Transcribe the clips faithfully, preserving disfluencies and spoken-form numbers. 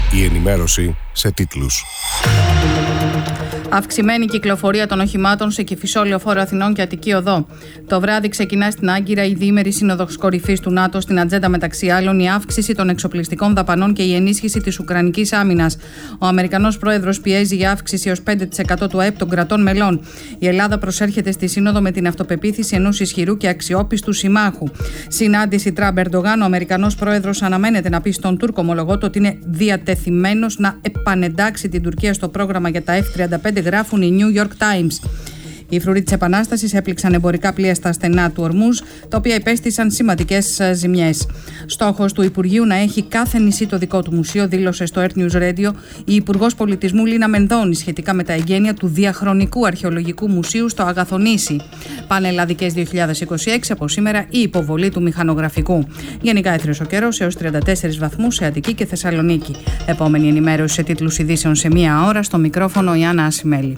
Η ενημέρωση σε τίτλους. Αυξημένη κυκλοφορία των οχημάτων σε Κηφισό, Λεωφόρο Αθηνών και Αττική Οδό. Το βράδυ ξεκινά στην Άγκυρα η διήμερη σύνοδος κορυφής του ΝΑΤΟ. Στην ατζέντα, μεταξύ άλλων, η αύξηση των εξοπλιστικών δαπανών και η ενίσχυση της Ουκρανικής άμυνας. Ο Αμερικανός πρόεδρος πιέζει για αύξηση έως πέντε τοις εκατό του ΑΕΠ των κρατών μελών. Η Ελλάδα προσέρχεται στη σύνοδο με την αυτοπεποίθηση ενός ισχυρού και αξιόπιστου συμμάχου. Συνάντηση Τραμπ-Ερντογάν. Ο Αμερικανός πρόεδρος αναμένεται να πει στον Τούρκο ομολογό του ότι είναι διατεθειμένος να επανεντάξει την Τουρκία στο πρόγραμμα για τα εφ τριάντα πέντε, γράφουν οι New York Times. Οι φρουροί της Επανάστασης έπληξαν εμπορικά πλοία στα στενά του Ορμούζ, τα οποία υπέστησαν σημαντικές ζημιές. Στόχος του Υπουργείου να έχει κάθε νησί το δικό του μουσείο, δήλωσε στο Earth News Radio η Υπουργός Πολιτισμού Λίνα Μενδώνη σχετικά με τα εγγένεια του Διαχρονικού Αρχαιολογικού Μουσείου στο Αγαθονήσι. Πανελλαδικές δύο χιλιάδες είκοσι έξι, από σήμερα η υποβολή του μηχανογραφικού. Γενικά έθριος ο καιρός έως τριάντα τέσσερις βαθμούς σε Αττική και Θεσσαλονίκη. Επόμενη ενημέρωση σε τίτλους ειδήσεων σε μία ώρα. Στο μικρόφωνο η Άννα Ασημέλη.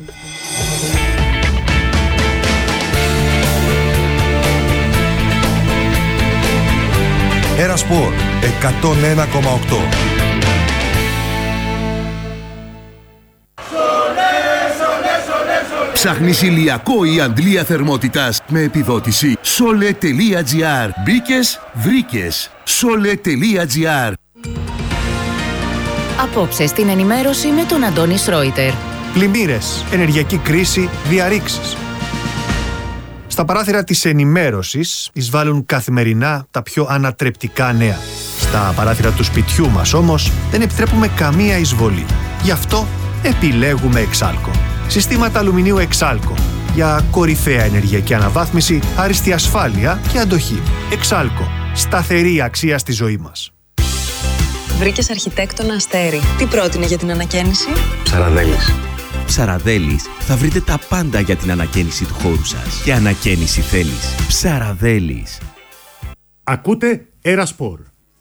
Έρα Σπορ εκατόν ένα κόμμα οκτώ. Ψάχνεις ηλιακό ή αντλία θερμότητας με επιδότηση Sole.gr. Μπήκες, βρήκες. Sole.gr. Απόψε στην ενημέρωση με τον Αντώνη Σρόιτερ. Πλημμύρες, ενεργειακή κρίση, διαρρήξεις. Στα παράθυρα της ενημέρωσης εισβάλλουν καθημερινά τα πιο ανατρεπτικά νέα. Στα παράθυρα του σπιτιού μας όμως δεν επιτρέπουμε καμία εισβολή. Γι' αυτό επιλέγουμε Εξάλκο. Συστήματα αλουμινίου Εξάλκο για κορυφαία ενεργειακή αναβάθμιση, άριστη ασφάλεια και αντοχή. Εξάλκο. Σταθερή αξία στη ζωή μας. Βρήκες αρχιτέκτονα Αστέρι. Τι πρότεινε για την ανακαίνιση? Ψαραδέλης. Ψαραδέλης, θα βρείτε τα πάντα για την ανακαίνιση του χώρου σας. Και ανακαίνιση θέλεις. Ψαραδέλης. Ακούτε Έρα Σπορ.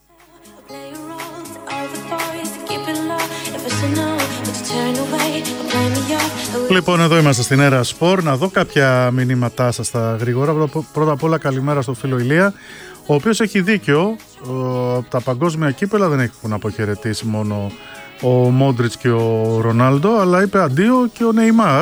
Λοιπόν, εδώ είμαστε στην Έρα Σπορ. Να δω κάποια μηνύματά σας στα γρήγορα. Πρώτα απ' όλα, καλημέρα στο φίλο Ηλία, ο οποίος έχει δίκιο. Τα παγκόσμια κύπελα δεν έχουν αποχαιρετήσει μόνο ο Μόντριτς και ο Ρονάλντο, αλλά είπε αντίο και ο Νεϊμάρ.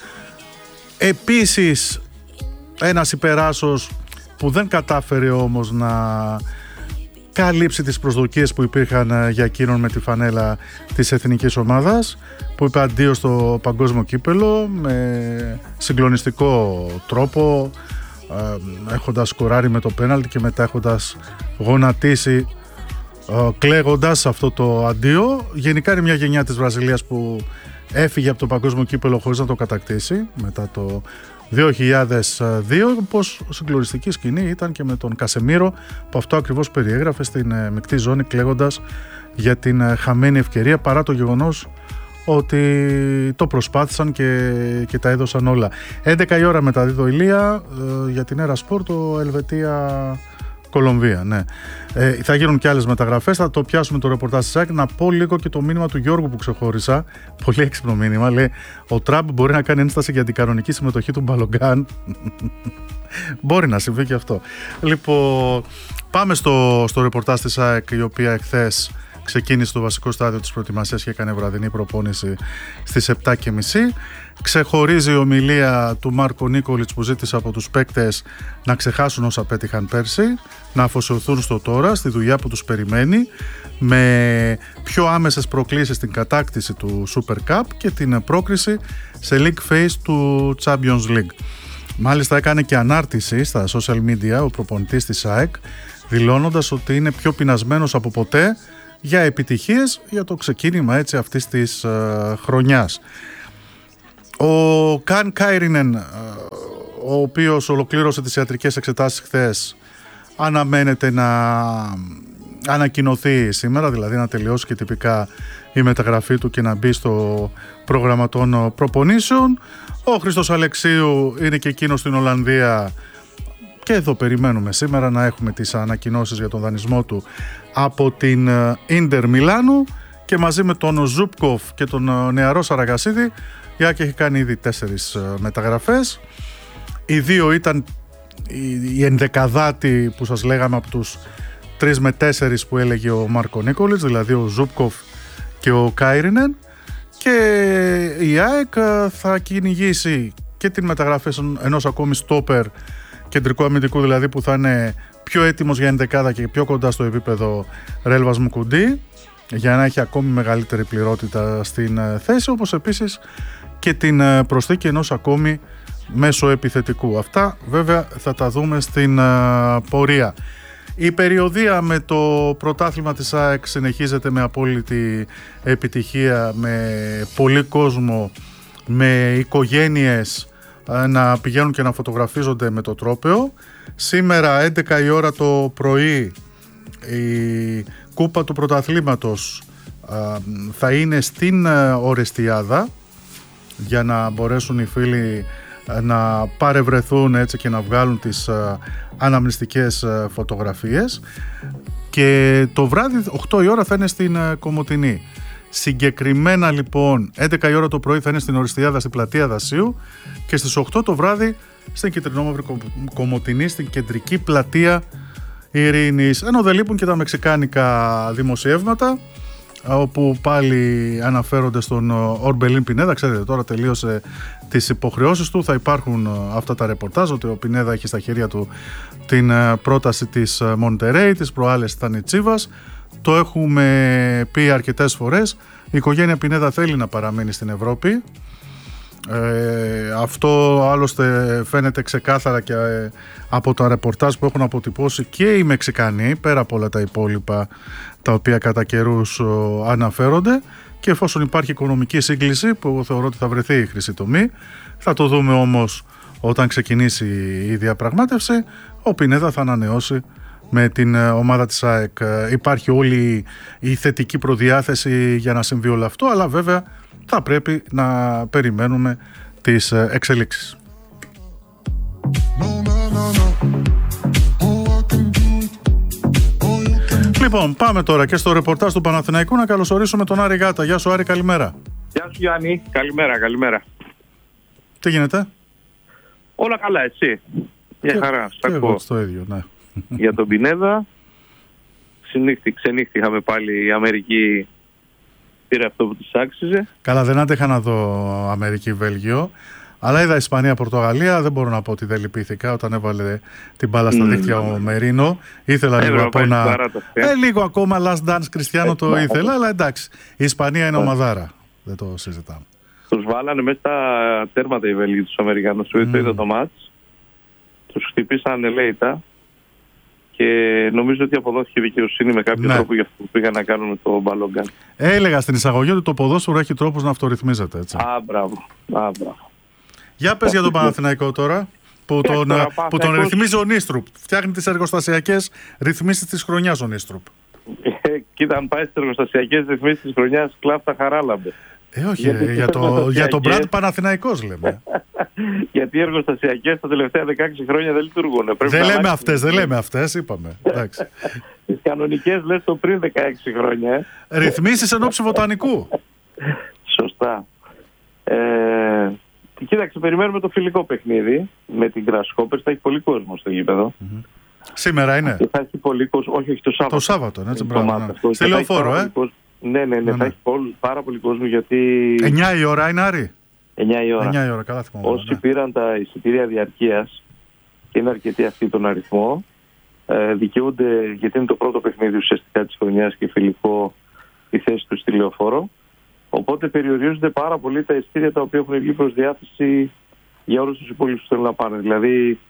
Επίσης, ένας υπεράσος που δεν κατάφερε όμως να καλύψει τις προσδοκίες που υπήρχαν για εκείνον με τη φανέλα της εθνικής ομάδας, που είπε αντίο στο παγκόσμιο κύπελο με συγκλονιστικό τρόπο, έχοντας σκοράρει με το πέναλτι και μετά έχοντας γονατίσει κλαίγοντας αυτό το αντίο. Γενικά είναι μια γενιά της Βραζιλίας που έφυγε από το παγκόσμιο κύπελο χωρίς να το κατακτήσει μετά το δύο χιλιάδες δύο, πως συγκλονιστική σκηνή ήταν και με τον Κασεμίρο, που αυτό ακριβώς περιέγραφε στην μεικτή ζώνη, κλαίγοντας για την χαμένη ευκαιρία, παρά το γεγονός ότι το προσπάθησαν και, και τα έδωσαν όλα. έντεκα η ώρα μεταδίδω Ηλία για την Έρα Σπορ, το Ελβετία Κολομβία, ναι. Ε, θα γίνουν και άλλες μεταγραφές, θα το πιάσουμε το ρεπορτάζ της ΑΕΚ. Να πω λίγο και το μήνυμα του Γιώργου που ξεχώρισα. Πολύ έξυπνο μήνυμα. Λέει: ο Τραμπ μπορεί να κάνει ένσταση για την κανονική συμμετοχή του Μπαλογκάν. Μπορεί να συμβεί και αυτό. Λοιπόν, πάμε στο, στο ρεπορτάζ της ΑΕΚ, η οποία εχθές ξεκίνησε το βασικό στάδιο της προετοιμασίας και έκανε βραδινή προπόνηση στις επτά και μισή. Ξεχωρίζει η ομιλία του Μάρκο Νίκολιτς, που ζήτησε από τους παίκτες να ξεχάσουν όσα πέτυχαν πέρσι, να αφοσιωθούν στο τώρα, στη δουλειά που τους περιμένει, με πιο άμεσες προκλήσεις στην κατάκτηση του Super Cup και την πρόκριση σε League Phase του Champions League. Μάλιστα έκανε και ανάρτηση στα social media ο προπονητής της ΑΕΚ, δηλώνοντας ότι είναι πιο πεινασμένος από ποτέ για επιτυχίες για το ξεκίνημα έτσι αυτής της uh, χρονιάς. Ο Καν Κάιρινεν, ο οποίος ολοκλήρωσε τις ιατρικές εξετάσεις χθες, αναμένεται να ανακοινωθεί σήμερα, δηλαδή να τελειώσει και τυπικά η μεταγραφή του και να μπει στο πρόγραμμα των προπονήσεων. Ο Χρήστος Αλεξίου είναι και εκείνος στην Ολλανδία και εδώ περιμένουμε σήμερα να έχουμε τις ανακοινώσεις για τον δανεισμό του από την Ίντερ Μιλάνου, και μαζί με τον Ζούπκοφ και τον νεαρό Σαραγασίδη η ΑΕΚ έχει κάνει ήδη τέσσερις μεταγραφές. Οι δύο ήταν η ενδεκαδάτη που σας λέγαμε από τους τρεις με τέσσερις που έλεγε ο Μάρκο Νίκολιτς, δηλαδή ο Ζούπκοφ και ο Κάιρινεν, και η ΑΕΚ θα κυνηγήσει και την μεταγραφή ενός ακόμη στόπερ κεντρικού αμυντικού, δηλαδή που θα είναι πιο έτοιμος για ενδεκάδα και πιο κοντά στο επίπεδο Ρέλβας Μουκουντή, για να έχει ακόμη μεγαλύτερη πληρότητα στην θέση, όπως επίσης και την προσθήκη ενός ακόμη μέσω επιθετικού. Αυτά βέβαια θα τα δούμε στην πορεία. Η περιοδεία με το πρωτάθλημα της ΑΕΚ συνεχίζεται με απόλυτη επιτυχία, με πολύ κόσμο, με οικογένειες να πηγαίνουν και να φωτογραφίζονται με το τρόπαιο. Σήμερα έντεκα η ώρα το πρωί η κούπα του πρωταθλήματος θα είναι στην Ορεστιάδα, για να μπορέσουν οι φίλοι να παρευρεθούν έτσι και να βγάλουν τις αναμνηστικές φωτογραφίες, και το βράδυ οκτώ η ώρα θα είναι στην Κομοτηνή. Συγκεκριμένα λοιπόν έντεκα η ώρα το πρωί θα είναι στην Ορεστιάδα, στην πλατεία Δασίου, και στις οκτώ το βράδυ στην Κιτρινόμαυρη Κομοτηνή, στην κεντρική πλατεία Ειρήνης. Ενώ δεν λείπουν και τα μεξικάνικα δημοσιεύματα, όπου πάλι αναφέρονται στον Ορμπελίν Πινέδα. Ξέρετε, τώρα τελείωσε τις υποχρεώσεις του. Θα υπάρχουν αυτά τα ρεπορτάζ ότι ο Πινέδα έχει στα χέρια του την πρόταση της Μοντερέι, τις προάλλες ήταν η Τσίβας. Το έχουμε πει αρκετές φορές. Η οικογένεια Πινέδα θέλει να παραμείνει στην Ευρώπη. Ε, αυτό άλλωστε φαίνεται ξεκάθαρα και ε, από τα ρεπορτάζ που έχουν αποτυπώσει και οι Μεξικανοί, πέρα από όλα τα υπόλοιπα τα οποία κατά καιρούς ε, αναφέρονται, και εφόσον υπάρχει οικονομική σύγκληση που θεωρώ ότι θα βρεθεί η χρυσή τομή, θα το δούμε όμως όταν ξεκινήσει η διαπραγμάτευση, ο Πινέδα θα ανανεώσει με την ομάδα της ΑΕΚ. Υπάρχει όλη η θετική προδιάθεση για να συμβεί όλο αυτό, αλλά βέβαια θα πρέπει να περιμένουμε τις εξελίξεις. Λοιπόν, πάμε τώρα και στο ρεπορτάζ του Παναθηναϊκού να καλωσορίσουμε τον Άρη Γάτα. Γεια σου Άρη, καλημέρα. Γεια σου Γιάννη, καλημέρα, καλημέρα. Τι γίνεται? Όλα καλά, εσύ? Μια χαρά, στα ακούω. Στο ίδιο, ναι. Για τον Πινέδα, ξενύχτη, ξενύχτη είχαμε πάλι η Αμερική, πήρε αυτό που της άξιζε. Καλά, δεν άντεχα να δω Αμερική-Βέλγιο, αλλά είδα Ισπανία-Πορτογαλία, δεν μπορώ να πω ότι δεν λυπήθηκα όταν έβαλε την μπάλα στα δίχτυα mm. ο Μερίνο. Ήθελα λίγο, από να... ε, λίγο ακόμα last dance Κριστιάνο το ήθελα, αλλά εντάξει, η Ισπανία είναι ομαδάρα, δεν το συζητάμε. Τους βάλανε μέσα στα τέρματα οι Βέλγοι τους Αμερικάνους, mm. το είδα το μάτς, τους χτυπήσαν ελέητα. Και νομίζω ότι αποδόθηκε δικαιοσύνη με κάποιο ναι. τρόπο για αυτό που πήγαν να κάνουν με το μπαλόγκαν. Έλεγα στην εισαγωγή ότι το ποδόσφαιρο έχει τρόπους να αυτορυθμίζεται, έτσι. Α, μπράβο. Α, μπράβο. Για πες για τον Παναθηναϊκό τώρα, που τον, τώρα, που Παναθηναϊκός... τον ρυθμίζει ο Νίστρουπ. Φτιάχνει τις εργοστασιακές ρυθμίσεις της χρονιάς ο Νίστρουπ. Κοίτα, αν πάει στις εργοστασιακές ρυθμίσεις της χρονιάς, κλάφτα χαράλαμπε. Ε, όχι, για, για, το, για τον Μπραντ Παναθηναϊκός λέμε. Γιατί οι εργοστασιακές τα τελευταία δεκαέξι χρόνια δεν λειτουργούν. Δεν λέμε αυτές, δεν λέμε αυτές, είπαμε. Τις κανονικές λες το πριν δεκαέξι χρόνια. Ε. Ρυθμίσεις εν ώψη βοτανικού. Σωστά. Ε, κοίταξε, περιμένουμε το φιλικό παιχνίδι με την Grasshoppers. Θα έχει πολύ κόσμο στο γήπεδο. Mm-hmm. Σήμερα είναι. Και θα έχει πολύ κόσμο. Όχι, όχι, το Σάββατο. Το Σάββατο, έτσι, μπράβο. Στη Λεωφόρο, ε. Ναι, ναι, ναι, θα έχει πολύ, πάρα πολύ κόσμο γιατί... εννιά η ώρα είναι, Άρη. εννιά η ώρα. εννιά η ώρα, καλά θυμάμαι. Όσοι ναι. πήραν τα εισιτήρια διαρκείας, και είναι αρκετοί αυτοί τον αριθμό, ε, δικαιούνται, γιατί είναι το πρώτο παιχνίδι ουσιαστικά της χρονιάς και φιλικό, η θέση του στη Λεωφόρο. Οπότε περιορίζονται πάρα πολύ τα εισιτήρια τα οποία έχουν βγει προς διάθεση για όλους τους υπόλοιπους που θέλουν να πάνε. Δηλαδή,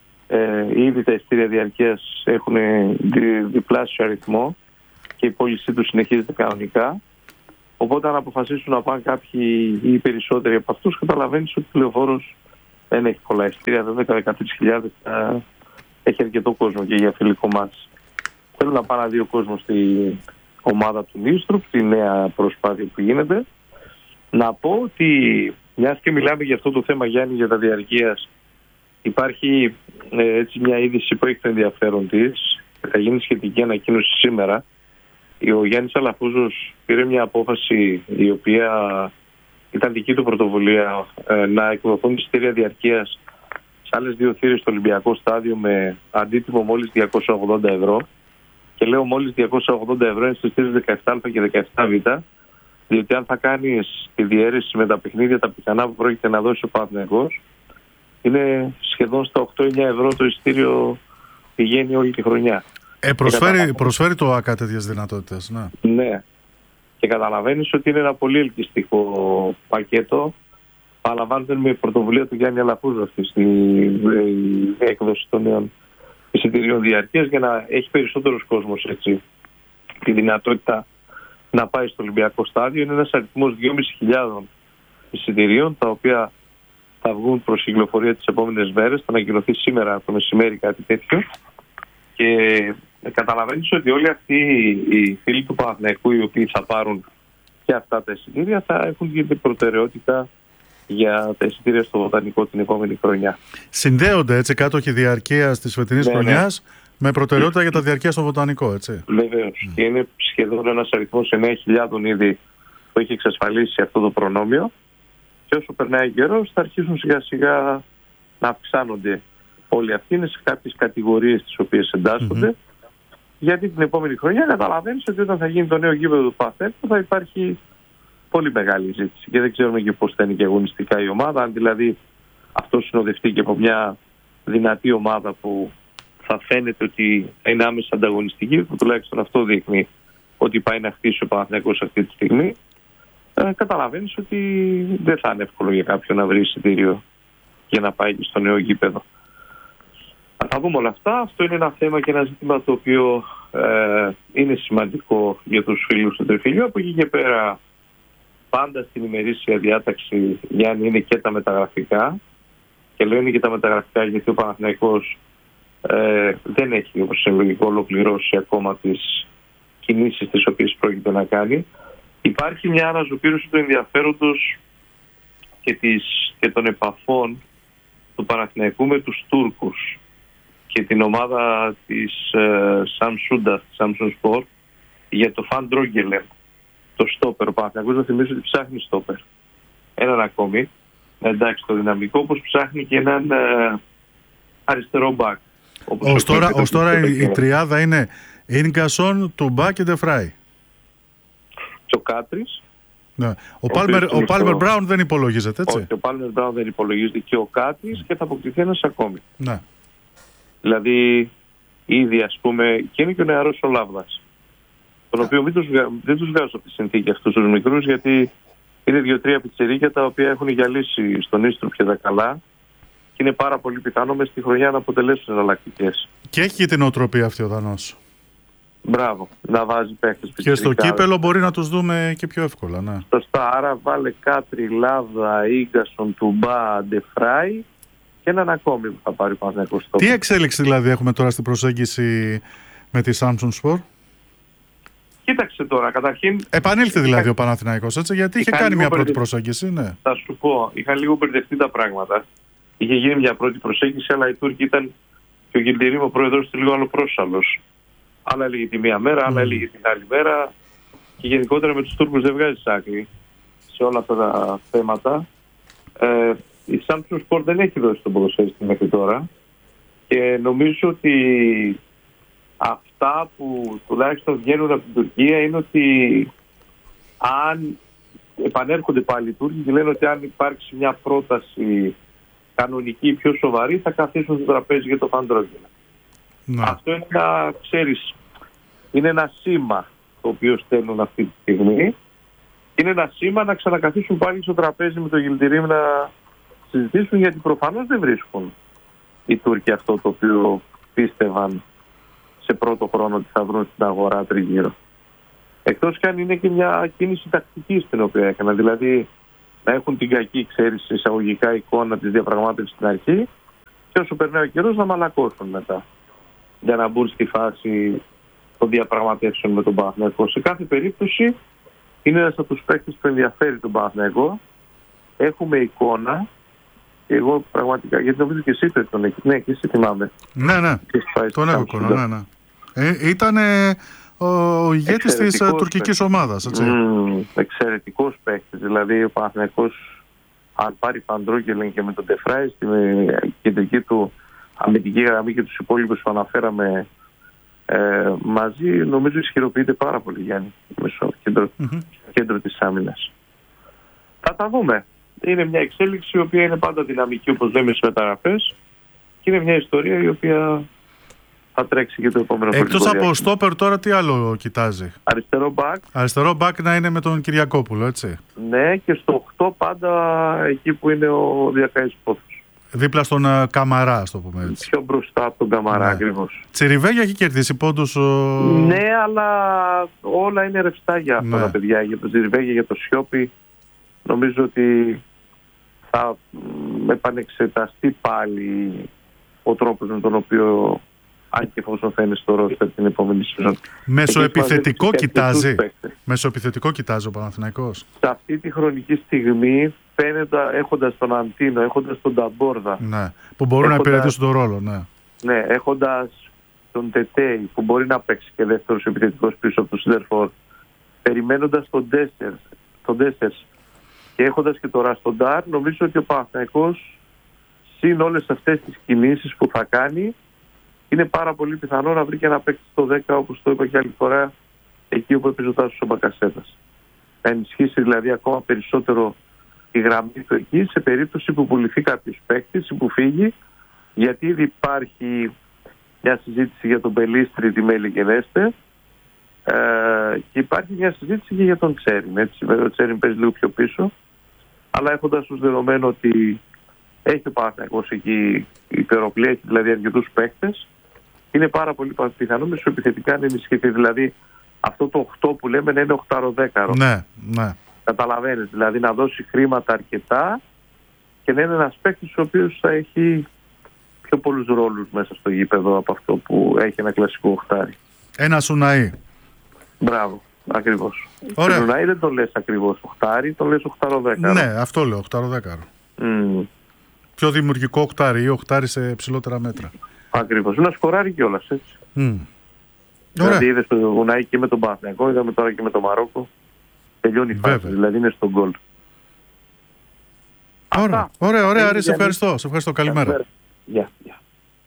ε, ήδη τα εισιτήρια διαρκείας έχουν δι, διπλάσιο αριθμό και η πώλησή του συνεχίζεται κανονικά. Οπότε, αν αποφασίσουν να πάνε κάποιοι ή περισσότεροι από αυτούς, καταλαβαίνεις ότι ο Λεωφόρος δεν έχει πολλά εισιτήρια. δέκα με δεκατρείς χιλιάδες έχει αρκετό κόσμο και για φιλικό μάτς. Θέλω να πάνε δύο κόσμο στη ομάδα του Νίστρουπ, τη νέα προσπάθεια που γίνεται. Να πω ότι, μιας και μιλάμε για αυτό το θέμα, Γιάννη, για τα διαρκείας, υπάρχει ε, έτσι μια είδηση που έχει το ενδιαφέρον της. Θα γίνει σχετική ανακοίνωση σήμερα. Ο Γιάννης Αλαφούζος πήρε μια απόφαση η οποία ήταν δική του πρωτοβουλία, ε, να εκδοθούν εισιτήρια διαρκείας σε άλλες δύο θύρες στο Ολυμπιακό Στάδιο με αντίτιμο μόλις διακόσια ογδόντα ευρώ. Και λέω μόλις διακόσια ογδόντα ευρώ είναι στις θύρες δεκαεπτά α και δεκαεπτά β. Διότι αν θα κάνεις τη διαίρεση με τα παιχνίδια, τα πιθανά που πρόκειται να δώσει ο Παναθηναϊκός, είναι σχεδόν στα οκτώ εννιά ευρώ το εισιτήριο πηγαίνει όλη τη χρονιά. Ε, προσφέρει, προσφέρει το ΆΚΑ τέτοιες δυνατότητες, ναι. Ναι. Και καταλαβαίνεις ότι είναι ένα πολύ ελκυστικό πακέτο. Παραλαμβάνεται με πρωτοβουλία του Γιάννη Αλαφούζου αυτή στη έκδοση των νέων εισιτηρίων διαρκείας, για να έχει περισσότερος κόσμος έτσι τη δυνατότητα να πάει στο Ολυμπιακό Στάδιο. Είναι ένας αριθμός δυόμισι χιλιάδες εισιτηρίων, τα οποία θα βγουν προς κυκλοφορία τις επόμενες μέρες. Θα ανακοινωθεί σήμερα το μεσημέρι κάτι τέτοιο. Και καταλαβαίνεις ότι όλοι αυτοί οι φίλοι του Παναθηναϊκού, οι οποίοι θα πάρουν και αυτά τα εισιτήρια, θα έχουν γίνει προτεραιότητα για τα εισιτήρια στο Βοτανικό την επόμενη χρονιά. Συνδέονται έτσι κάτοχοι διαρκείας της φετινής ναι, χρονιάς ναι. με προτεραιότητα για τα διαρκεία στο Βοτανικό, έτσι. Βεβαίως. Mm. Και είναι σχεδόν ένας αριθμός εννέα χιλιάδες ήδη που έχει εξασφαλίσει αυτό το προνόμιο. Και όσο περνάει καιρός θα αρχίσουν σιγά σιγά να αυξάνονται όλοι αυτοί. Είναι σε κάποιες κατηγορίες τις οποίες εντάσσονται. Mm-hmm. Γιατί την επόμενη χρονιά καταλαβαίνεις ότι όταν θα γίνει το νέο γήπεδο του Παθέτου θα υπάρχει πολύ μεγάλη ζήτηση. Και δεν ξέρουμε και πώς θα είναι και αγωνιστικά η ομάδα. Αν δηλαδή αυτό συνοδευτεί και από μια δυνατή ομάδα που θα φαίνεται ότι θα είναι άμεσα ανταγωνιστική, που τουλάχιστον αυτό δείχνει ότι πάει να χτίσει ο Παναθηναϊκός αυτή τη στιγμή. Ε, καταλαβαίνεις ότι δεν θα είναι εύκολο για κάποιον να βρει εισιτήριο για να πάει και στο νέο γήπεδο. Θα δούμε όλα αυτά. Αυτό είναι ένα θέμα και ένα ζήτημα το οποίο ε, είναι σημαντικό για τους φίλους του Τριφυλιού. Από εκεί και πέρα πάντα στην ημερήσια διάταξη, Γιάννη, είναι και τα μεταγραφικά. Και λέω είναι και τα μεταγραφικά γιατί ο Παναθηναϊκός ε, δεν έχει, όπως είναι λογικό, ολοκληρώσει ακόμα τις κινήσεις τις οποίες πρόκειται να κάνει. Υπάρχει μια αναζωπήρωση του ενδιαφέροντος και, της, και των επαφών του Παναθηναϊκού με τους Τούρκους και την ομάδα της Samsung, Samsung Sport, για το Φαν Ντρόγκελεν, το στόπερ. Ο Παναθηναϊκός, να θυμίσω ότι ψάχνει στόπερ. Έναν ακόμη, εντάξει, το δυναμικό, όπως ψάχνει και έναν ε, αριστερό μπακ. Ως τώρα, ως τώρα η, η τριάδα είναι Ίνγκασον, Τουμπά και Ντεφράι. Και ο Κάτρις. Ναι. Ο Πάλμερ Μπράουν δεν υπολογίζεται, έτσι. Όχι, ο Πάλμερ Μπράουν δεν υπολογίζεται και ο Κάτρις, και θα αποκτηθεί ένας ακόμη. Ναι. Δηλαδή, ήδη ας πούμε, και είναι και ο νεαρός ο Λάβδας, τον οποίο μην τους, δεν τους βγάζω από τη συνθήκη αυτούς τους μικρούς, γιατί είναι δύο-τρία πιτσιρίκια τα οποία έχουν γυαλίσει στον Ίστρου και τα καλά και είναι πάρα πολύ πιθανό μες στη χρονιά να αποτελέσουν εναλλακτικές. Και έχει και την οτροπία αυτή ο Δανός. Μπράβο, να βάζει παίχτες και στο κύπελο μπορεί να τους δούμε και πιο εύκολα, ναι. Σωστά, άρα βάλε Κάτρι, Λάβδα, Ίγκασον, Τουμπά, Ντεφράι και έναν ακόμη που θα πάρει ο Παναθηναϊκός στόχο. Τι εξέλιξη δηλαδή έχουμε τώρα στην προσέγγιση με τη Samsung Sport? Κοίταξε τώρα, καταρχήν... Επανήλθε δηλαδή είχα... ο Παναθηναϊκός, έτσι, γιατί είχε κάνει μια πρώτη προσέγγιση, ναι. Θα σου πω, είχαν λίγο μπερδευτεί τα πράγματα. Είχε γίνει μια πρώτη προσέγγιση, αλλά οι Τούρκοι ήταν και ο Γιλντιρίμ, ο πρόεδρος του, λίγο αλλοπρόσαλλος. Άλλα έλεγε τη μία μέρα, άλλα έλεγε την άλλη μέρα. Και γενικότερα με τους Τούρκους δεν βγάζει άκρη σε όλα αυτά τα θέματα. Ε, η Samsung Sport δεν έχει δώσει τον ποδοσφαιριστή μέχρι τώρα. Και νομίζω ότι αυτά που τουλάχιστον βγαίνουν από την Τουρκία είναι ότι αν επανέρχονται πάλι οι Τούρκοι και λένε ότι αν υπάρξει μια πρόταση κανονική πιο σοβαρή θα καθίσουν στο τραπέζι για το Φαντρόγγελα. Ναι. Αυτό είναι ένα, ξέρεις, είναι ένα σήμα το οποίο στέλνουν αυτή τη στιγμή. Είναι ένα σήμα να ξανακαθίσουν πάλι στο τραπέζι με το Γιλντιρίμ να συζητήσουν, γιατί προφανώς δεν βρίσκουν οι Τούρκοι αυτό το οποίο πίστευαν σε πρώτο χρόνο ότι θα βρουν στην αγορά τριγύρω. Εκτός κι αν είναι και μια κίνηση τακτική στην οποία έκανα, δηλαδή να έχουν την κακή, ξέρεις, εισαγωγικά εικόνα της διαπραγμάτευσης στην αρχή και όσο περνάει ο καιρός να μαλακώσουν μετά για να μπουν στη φάση των διαπραγματεύσεων με τον Παναθηναϊκό. Σε κάθε περίπτωση είναι ένας από τους παίκτες που ενδιαφέρει τον Παναθηναϊκό. Έχουμε εικόνα και εγώ πραγματικά, γιατί νομίζω και εσύ τον έχεις. Ναι, και εσύ θυμάμαι. Ναι, ναι, τον έχω εικόνα, ναι, ναι. Ε, ήταν ο, ο ηγέτης της τουρκικής ομάδας, έτσι. Mm, εξαιρετικός παίκτης, δηλαδή ο Παναθηναϊκός αν πάρει Φαντρόγκελεν και με τον Ντεφράι στην κεντρική του αμυντική γραμμή και τους υπόλοιπους που αναφέραμε ε, μαζί, νομίζω ισχυροποιείται πάρα πολύ, Γιάννη, μέσω κέντρο. Mm-hmm. κέντρο της άμυνας. Θα τα δούμε. Είναι μια εξέλιξη η οποία είναι πάντα δυναμική, όπως λέμε, στις μεταγραφές, και είναι μια ιστορία η οποία θα τρέξει και το επόμενο χρόνο. Εκτός από στόπερ τώρα τι άλλο κοιτάζει? Αριστερό μπακ. Αριστερό μπακ να είναι με τον Κυριακόπουλο, έτσι. Ναι, και στο οκτώ πάντα εκεί που είναι ο Διακαής Πόθος. Δίπλα στον uh, Καμαρά, ας το πούμε έτσι. Πιο μπροστά από τον Καμαρά, ναι. Ακριβώς. Τσιριβέγια έχει κερδίσει πόντους. Ο... Ναι, αλλά όλα είναι ρευστά για αυτά, ναι, τα παιδιά. Για τον Τσιριβέγια, για το Σιώπη. Νομίζω ότι θα επανεξεταστεί πάλι ο τρόπος με τον οποίο, αν και εφόσον θα είναι στο ρόστερ την επόμενη σεζόν. Μεσοεπιθετικό κοιτάζει. Μεσοεπιθετικό κοιτάζει ο Παναθηναϊκός. Σε αυτή τη χρονική στιγμή, φαίνεται, έχοντας τον Αντίνο, έχοντας τον Ταμπόρδα. Ναι, που μπορούν έχοντας, να υπηρετήσουν τον ρόλο. Ναι, ναι, έχοντας τον Τετέι που μπορεί να παίξει και δεύτερος επιθετικός πίσω από τον Σιντερφόρ. Περιμένοντας τον Ντέσσερς, τον Ντέσσερς και έχοντας και το Ραστοντάρ, νομίζω ότι ο Παναθηναϊκός, συν όλες αυτές τις κινήσεις που θα κάνει, είναι πάρα πολύ πιθανό να βρει και να παίξει στο δέκα, όπως το είπα και άλλη φορά, εκεί όπου έπαιζε ο Τάσος ο Μπακασέτας. Να ενισχύσει δηλαδή ακόμα περισσότερο τη γραμμή του εκεί, σε περίπτωση που πουληθεί κάποιος παίκτης ή που φύγει, γιατί ήδη υπάρχει μια συζήτηση για τον Πελίστρη, τη Μέλη και Νέστε, ε, και υπάρχει μια συζήτηση και για τον Τσέριν. Έτσι. Βέβαια ο Τσέριν παίζει λίγο πιο πίσω, αλλά έχοντας ως δεδομένο ότι έχει ο Παναθηναϊκός εκεί υπεροπλία, έχει δηλαδή αρκετούς παίκτες, είναι πάρα πολύ πιθανό μεσοεπιθετικά να ενισχυθεί. Δηλαδή αυτό το οκτώ που λέμε να είναι οκτάρο-δέκαρο. Ναι, ναι. Καταλαβαίνεις, δηλαδή να δώσει χρήματα αρκετά και να είναι ένας παίκτης ο οποίος θα έχει πιο πολλούς ρόλους μέσα στο γήπεδο από αυτό που έχει ένα κλασικό οχτάρι. Ένα Σουναή. Μπράβο, ακριβώς. Ωραία. Το Σουναή δεν το λες ακριβώς οχτάρι, το λες οκτάρο-δέκαρο. Ναι, αυτό λέω, οκτάρο-δέκαρο. Mm. Πιο δημιουργικό οχτάρι ή οχτάρι σε ψηλότερα μέτρα. Ακριβώς. Να σκοράρει κιόλας, έτσι. Mm. Δηλαδή είδες το Γουνάι και με τον Παναθηναϊκό, είδαμε τώρα και με τον Μαρόκο. Τελειώνει η φάση, δηλαδή είναι στον γκολ. Ωραία, ωραία, ωραία, Άρη, σε ευχαριστώ. Σε ευχαριστώ, καλημέρα. Γεια, γεια.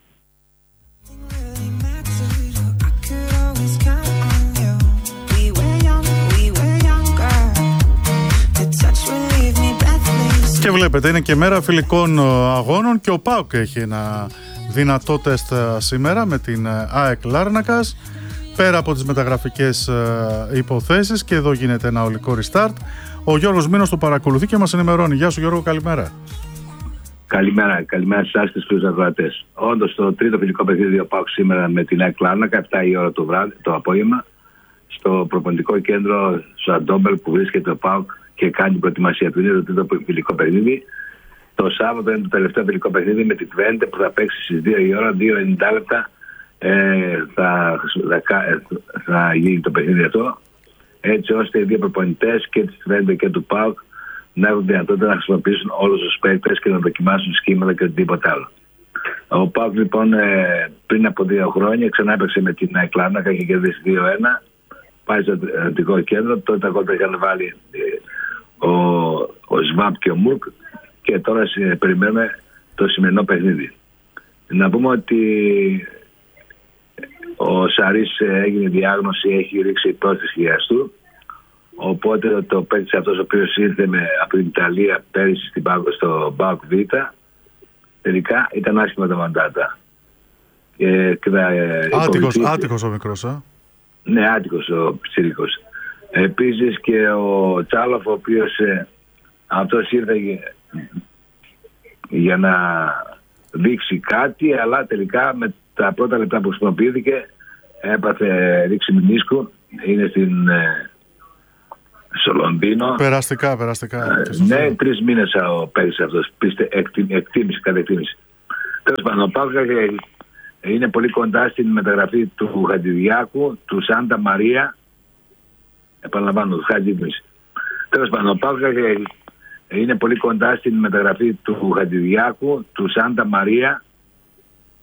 Και βλέπετε, είναι και μέρα φιλικών αγώνων και ο ΠΑΟΚ έχει ένα δυνατό τεστ σήμερα με την ΑΕΚ Λάρνακας. Πέρα από τις μεταγραφικές υποθέσεις, και εδώ γίνεται ένα ολικό restart. Ο Γιώργος Μήνος το παρακολουθεί και μας ενημερώνει. Γεια σου Γιώργο, καλημέρα. Καλημέρα, καλημέρα σε εσάς και στους ακροατές. Όντως το τρίτο φιλικό παιχνίδι ο ΠΑΟΚ σήμερα με την ΑΕΚ Λάρνακα, επτά η ώρα το, βράδυ, το απόγευμα, στο προπονητικό κέντρο Σαντόμπελ που βρίσκεται ο ΠΑΟΚ και κάνει προετοιμασία του. Είναι το τρίτο φιλικό παιχνίδι. Το Σάββατο είναι το τελευταίο φιλικό παιχνίδι με την Τβέντε που θα παίξει στις δύο η ώρα, δύο ενενήντα λεπτά. Ε, θα, θα, θα γίνει το παιχνίδι αυτό, έτσι ώστε οι δύο προπονητές και της Τβέντε και του ΠΑΟΚ να έχουν δυνατότητα να χρησιμοποιήσουν όλους τους παίκτες και να δοκιμάσουν σχήματα και οτιδήποτε άλλο. Ο ΠΑΟΚ λοιπόν ε, πριν από δύο χρόνια ξανά έπαιξε με την ΑΕΚ Λάρνακα και κερδίσει δύο ένα. Πάει στο δικό κέντρο. Τότε ακόμα είχαν βάλει ε, ο, ο ΣΒΑΠ και ο ΜΟΥΚ και τώρα ε, περιμένουμε το σημερινό παιχνίδι. Να πούμε ότι ο Σαρίς έγινε διάγνωση, έχει ρίξει πτώση της χιλιάς του. Οπότε το παίκτης αυτός ο οποίος ήρθε με, από την Ιταλία πέρυσι στην, στο ΠΑΟΚ Β, τελικά ήταν άσχημα τα μαντάτα. Ε, άτυχος, άτυχος ο μικρός, α? Ναι, άτυχος ο ψηρικός. Επίσης και ο Τσάλοφ, ο οποίος ε, αυτός ήρθε για, για να δείξει κάτι, αλλά τελικά με τα πρώτα λεπτά που χρησιμοποιήθηκε έπαθε ρήξη μηνίσκου. Είναι στην ε, στο Λονδίνο. Περαστικά, περαστικά. Ε, ναι, τρεις μήνες ο παίκτης αυτός. Πίστε, εκτι, εκτίμηση, κατά εκτίμηση. Τέλος πάντων, ο ΠΑΟΚ είναι πολύ κοντά στην μεταγραφή του Χατζηδιάκου, του Σάντα Μαρία. Επαναλαμβάνω, του Χατζηδιάκου. Τέλος πάντων, ο ΠΑΟΚ είναι πολύ κοντά στην μεταγραφή του Χατζηδιάκου, του Σάντα Μαρία.